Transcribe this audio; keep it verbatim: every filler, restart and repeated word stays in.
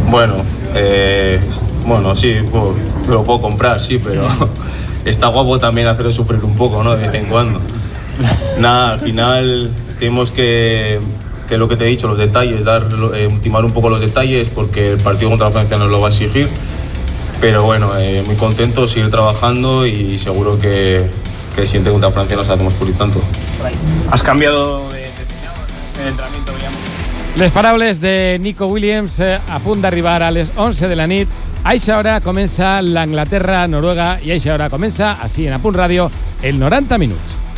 Bueno, eh, bueno, sí, pues, lo puedo comprar, sí, pero está guapo también hacerlo sufrir un poco, ¿no? De vez en cuando. Nada, al final tenemos que, que lo que te he dicho, los detalles, dar, eh, ultimar un poco los detalles, porque el partido contra Francia nos lo va a exigir. Pero bueno, eh, muy contento, seguir trabajando y seguro que, que el siguiente contra Francia nos hacemos pulir tanto. ¿Has cambiado de, de, de entrenamiento, digamos? Les parables de Nico Williams eh, a punt d'arribar a les onze de la nit. A eixa hora comença l'Anglaterra-Noruega i a eixa hora comença, així en A Punt Ràdio, el noranta minuts.